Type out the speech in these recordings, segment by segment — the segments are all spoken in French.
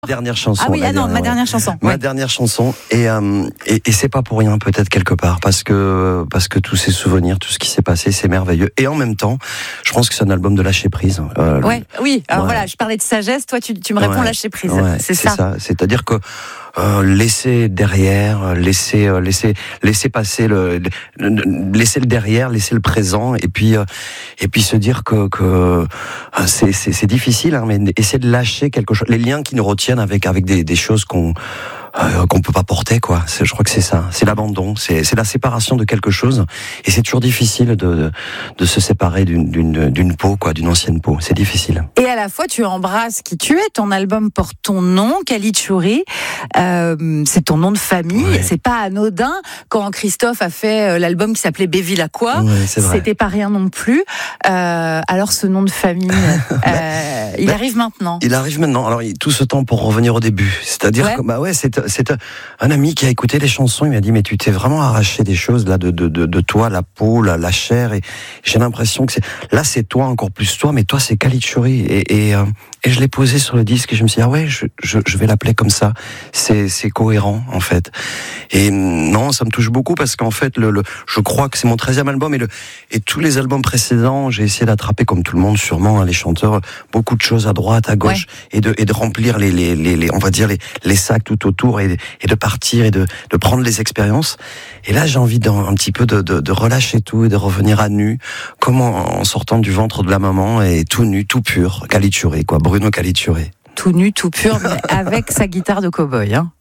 Dernière chanson. Ah oui, ma dernière chanson. Ma dernière chanson. Et c'est pas pour rien, peut-être quelque part, parce que tous ces souvenirs, tout ce qui s'est passé, c'est merveilleux. Et en même temps, je pense que c'est un album de lâcher prise. Oui. Alors voilà, je parlais de sagesse, toi tu me réponds lâcher prise. Ouais, c'est ça. C'est-à-dire que laisser derrière, laisser passer laisser le derrière, laisser le présent, et puis se dire que c'est difficile, hein, mais essayer de lâcher quelque chose, les liens qui nous retiennent avec des choses qu'on peut pas porter, quoi. Je crois que c'est ça, c'est l'abandon, c'est la séparation de quelque chose, et c'est toujours difficile de se séparer d'une peau, quoi, d'une ancienne peau. C'est difficile. Et à la fois, tu embrasses qui tu es. Ton album porte ton nom, Kalitchouri. C'est ton nom de famille. Ouais. C'est pas anodin. Quand Christophe a fait l'album qui s'appelait Bevilacqua, c'était pas rien non plus. Alors ce nom de famille, il arrive maintenant. Il arrive maintenant. Alors tout ce temps pour revenir au début, c'est-à-dire que c'est un ami qui a écouté les chansons. Il m'a dit, mais tu t'es vraiment arraché des choses là de toi, la peau, la chair, et j'ai l'impression que c'est toi, encore plus toi, mais toi c'est Kalitchouri, et je l'ai posé sur le disque et je me suis dit, je vais l'appeler comme ça. C'est cohérent, en fait. Et non, ça me touche beaucoup parce qu'en fait, je crois que c'est mon 13e album, et tous les albums précédents, j'ai essayé d'attraper, comme tout le monde sûrement, hein, les chanteurs, beaucoup de choses à droite, à gauche, et de remplir on va dire les sacs tout autour, et de partir et de prendre les expériences. Et là, j'ai envie un petit peu de relâcher tout et de revenir à nu, comme en sortant du ventre de la maman, et tout nu, tout pur, Kalitchouri, quoi. Bruno Kalitchouri. Tout nu, tout pur, mais avec sa guitare de cow-boy, hein.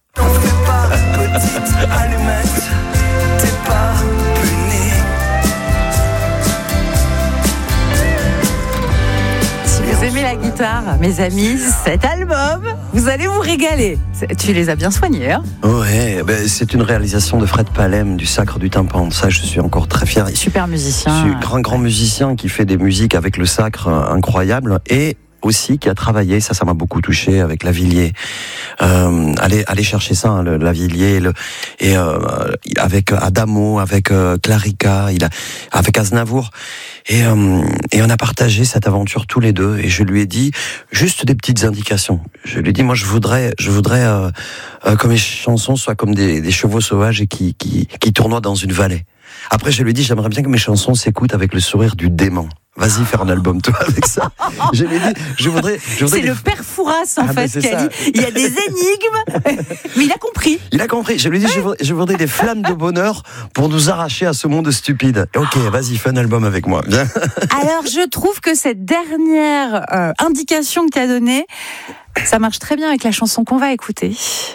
Si vous aimez la guitare, mes amis, cet album, vous allez vous régaler. Tu les as bien soignés, hein? Ouais, c'est une réalisation de Fred Palem, du Sacre du Tympan. De ça, je suis encore très fier. Super musicien. Je suis grand musicien qui fait des musiques avec le Sacre incroyable, et aussi qui a travaillé, ça m'a beaucoup touché, avec Lavilliers. Allez chercher ça, hein, Lavilliers, et avec Adamo, avec Clarica, avec Aznavour, et on a partagé cette aventure tous les deux, et je lui ai dit juste des petites indications. Je lui ai dit, moi je voudrais que mes chansons soient comme des chevaux sauvages et qui tournoient dans une vallée. Après, je lui ai dit, j'aimerais bien que mes chansons s'écoutent avec le sourire du dément. Vas-y, faire un album, toi, avec ça. Je lui ai dit, je voudrais c'est le père Fouras, en fait, qui a dit, il y a des énigmes, mais il a compris. Il a compris. Je lui ai dit, je voudrais des flammes de bonheur pour nous arracher à ce monde stupide. Ok, vas-y, fais un album avec moi. Bien. Alors, je trouve que cette dernière indication que tu as donnée, ça marche très bien avec la chanson qu'on va écouter.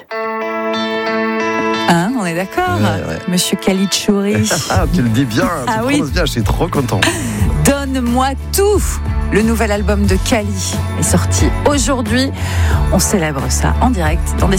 Hein, on est d'accord, ouais. Monsieur Kalitchouri. Tu le dis bien, tu prononces bien, je suis trop content. Donne-moi tout. Le nouvel album de Kali est sorti aujourd'hui. On célèbre ça en direct dans des